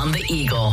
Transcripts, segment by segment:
on the Eagle.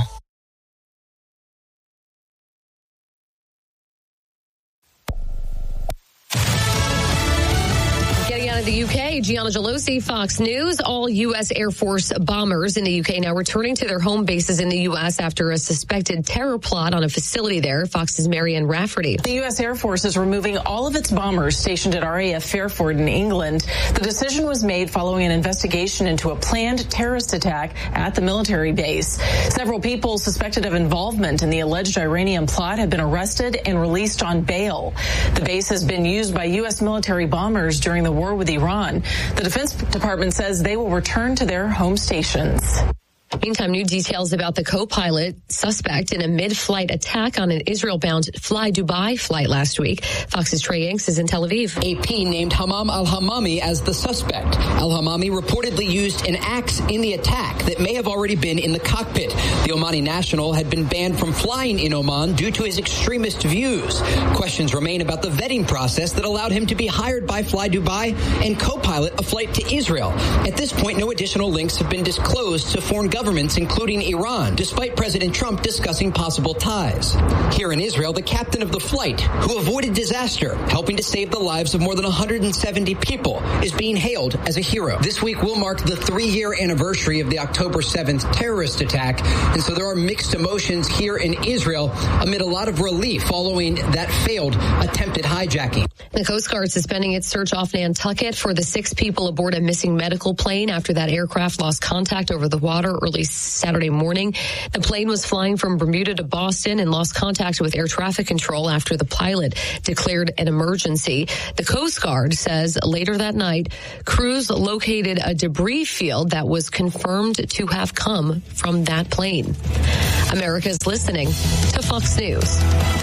Getting out of the UK, Gianna Gelosi, Fox News. All U.S. Air Force bombers in the UK now returning to their home bases in the U.S. after a suspected terror plot on a facility there. Fox's Marianne Rafferty. The U.S. Air Force is removing all of its bombers stationed at RAF Fairford in England. The decision was made following an investigation into a planned terrorist attack at the military base. Several people suspected of involvement in the alleged Iranian plot have been arrested and released on bail. The base has been used by U.S. military bombers during the war with Iran. The Defense Department says they will return to their home stations. Meantime, new details about the co-pilot suspect in a mid-flight attack on an Israel-bound Fly Dubai flight last week. Fox's Trey Yanks is in Tel Aviv. AP named Hammam al-Hammami as the suspect. Al-Hammami reportedly used an axe in the attack that may have already been in the cockpit. The Omani national had been banned from flying in Oman due to his extremist views. Questions remain about the vetting process that allowed him to be hired by Fly Dubai and co-pilot a flight to Israel. At this point, no additional links have been disclosed to foreign governments, including Iran, despite President Trump discussing possible ties. Here in Israel, the captain of the flight, who avoided disaster, helping to save the lives of more than 170 people, is being hailed as a hero. This week will mark the 3-year anniversary of the October 7th terrorist attack, and so there are mixed emotions here in Israel amid a lot of relief following that failed attempted hijacking. The Coast Guard suspending its search off Nantucket for the 6 people aboard a missing medical plane after that aircraft lost contact over the water early Saturday morning. The plane was flying from Bermuda to Boston and lost contact with air traffic control after the pilot declared an emergency. The Coast Guard says later that night, crews located a debris field that was confirmed to have come from that plane. America's listening to Fox News.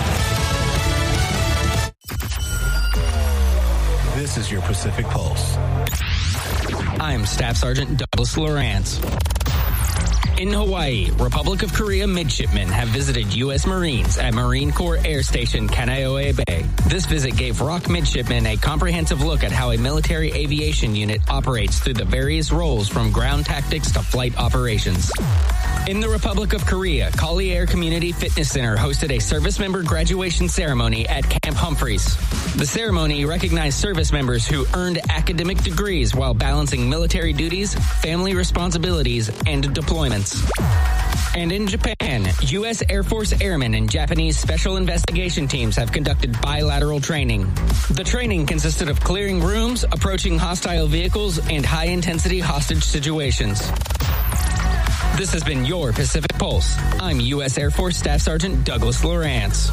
This is your Pacific Pulse. I'm Staff Sergeant Douglas Lawrence. In Hawaii, Republic of Korea midshipmen have visited U.S. Marines at Marine Corps Air Station Kaneohe Bay. This visit gave ROK midshipmen a comprehensive look at how a military aviation unit operates through the various roles from ground tactics to flight operations. In the Republic of Korea, Collier Community Fitness Center hosted a service member graduation ceremony at Camp Humphreys. The ceremony recognized service members who earned academic degrees while balancing military duties, family responsibilities, and deployments. And in Japan, U.S. Air Force airmen and Japanese special investigation teams have conducted bilateral training. The training consisted of clearing rooms, approaching hostile vehicles, and high-intensity hostage situations. This has been your Pacific Pulse. I'm U.S. Air Force Staff Sergeant Douglas Lawrence.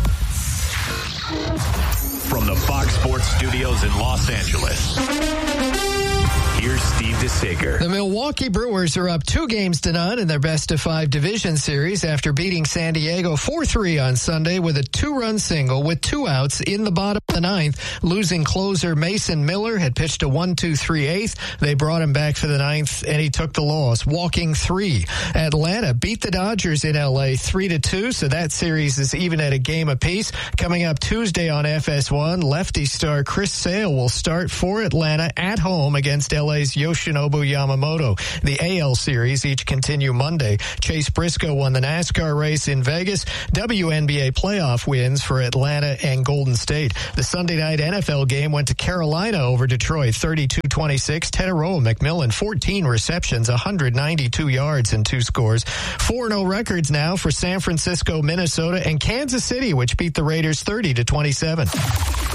From the Fox Sports Studios in Los Angeles, here's Steve DeSager. The Milwaukee Brewers are up 2-0 in their best-of-5 division series after beating San Diego 4-3 on Sunday with a 2-run single with 2 outs in the bottom of the 9th. Losing closer Mason Miller had pitched a 1-2-3 eighth. They brought him back for the 9th, and he took the loss, walking 3. Atlanta beat the Dodgers in L.A. 3-2, so that series is even at a game apiece. Coming up Tuesday on FS1, lefty star Chris Sale will start for Atlanta at home against L.A.'s Yoshinobu Yamamoto. The AL series each continue Monday. Chase Briscoe won the NASCAR race in Vegas. WNBA playoff wins for Atlanta and Golden State. The Sunday night NFL game went to Carolina over Detroit, 32-26. Teteroa McMillan, 14 receptions, 192 yards and 2 scores. 4-0 records now for San Francisco, Minnesota, and Kansas City, which beat the Raiders 30-27.